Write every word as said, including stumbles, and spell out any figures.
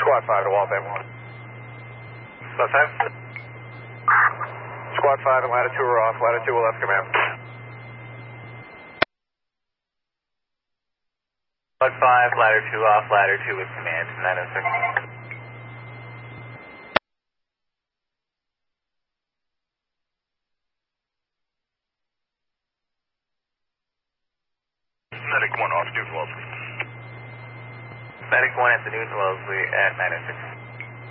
Squad five to Wall Bend one. Left time. Squad five and latitude we're off. Latitude will left command. Squad five, ladder two off, ladder two with command, nine oh six. Medic one off, Newton Wells. Medic one at the Newton Wellesley at nine oh six.